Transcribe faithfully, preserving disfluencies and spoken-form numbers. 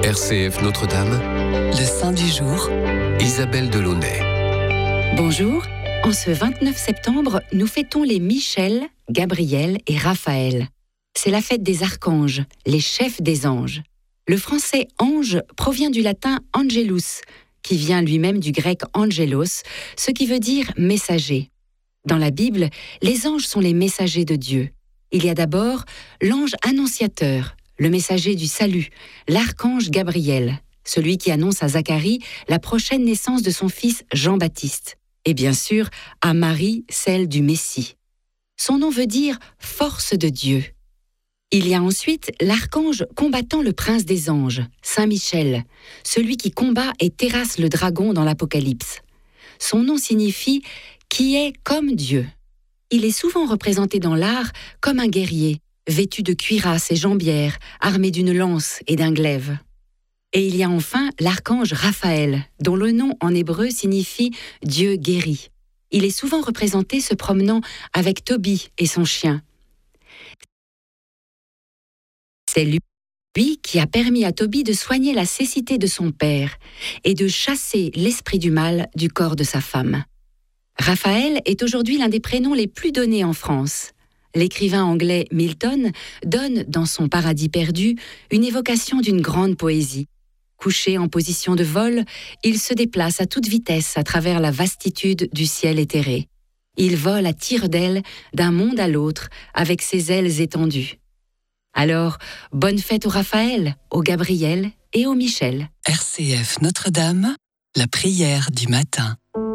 R C F Notre-Dame, le saint du jour, Isabelle Delaunay. Bonjour, en ce vingt-neuf septembre, nous fêtons les Michel, Gabriel et Raphaël. C'est la fête des archanges, les chefs des anges. Le français ange provient du latin angelus, qui vient lui-même du grec angelos, ce qui veut dire messager. Dans la Bible, les anges sont les messagers de Dieu. Il y a d'abord l'ange annonciateur, le messager du salut, l'archange Gabriel, celui qui annonce à Zacharie la prochaine naissance de son fils Jean-Baptiste, et bien sûr à Marie, celle du Messie. Son nom veut dire « force de Dieu ». Il y a ensuite l'archange combattant le prince des anges, Saint Michel, celui qui combat et terrasse le dragon dans l'Apocalypse. Son nom signifie « qui est comme Dieu ». Il est souvent représenté dans l'art comme un guerrier, vêtu de cuirasse et jambières, armé d'une lance et d'un glaive. Et il y a enfin l'archange Raphaël, dont le nom en hébreu signifie « Dieu guérit ». Il est souvent représenté se promenant avec Tobie et son chien. C'est lui qui a permis à Tobie de soigner la cécité de son père et de chasser l'esprit du mal du corps de sa femme. Raphaël est aujourd'hui l'un des prénoms les plus donnés en France. L'écrivain anglais Milton donne, dans son Paradis perdu, une évocation d'une grande poésie. Couché en position de vol, il se déplace à toute vitesse à travers la vastitude du ciel éthéré. Il vole à tire-d'aile d'un monde à l'autre avec ses ailes étendues. Alors, bonne fête au Raphaël, au Gabriel et au Michel. R C F Notre-Dame, la prière du matin.